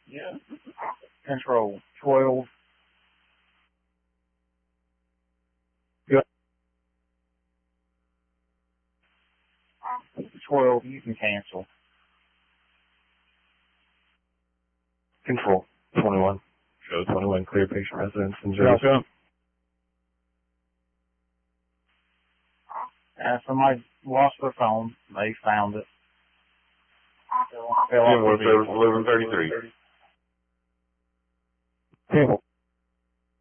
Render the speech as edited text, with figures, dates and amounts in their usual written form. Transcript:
Yeah. Control 12. Yep. 12, you can cancel. Control 21. Show 21, clear patient residence in Jericho. Somebody lost their phone. They found it. Fell off the vehicle. 1133. Table.